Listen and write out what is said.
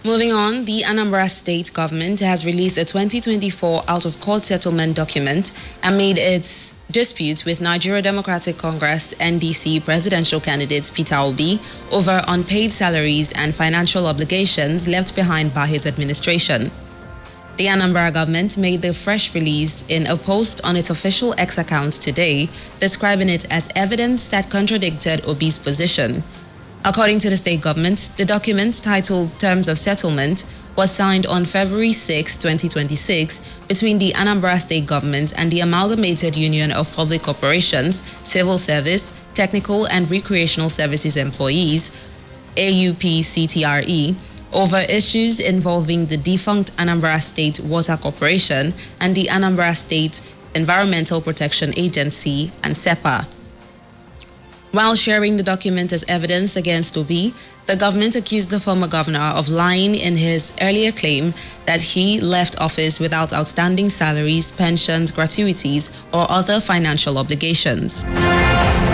Moving on, the Anambra State government has released a 2024 out-of-court settlement document amid its dispute with Nigeria Democratic Congress NDC presidential candidate Peter Obi over unpaid salaries and financial obligations left behind by his administration. The Anambra government made the fresh release in a post on its official X account today, describing it as evidence that contradicted Obi's position. According to the state government, the document titled Terms of Settlement was signed on February 6, 2026 between the Anambra State government and the Amalgamated Union of Public Corporations, Civil Service, Technical and Recreational Services Employees, AUPCTRE, over issues involving the defunct Anambra State Water Corporation and the Anambra State Environmental Protection Agency and SEPA. While sharing the document as evidence against Obi, the government accused the former governor of lying in his earlier claim that he left office without outstanding salaries, pensions, gratuities, or other financial obligations.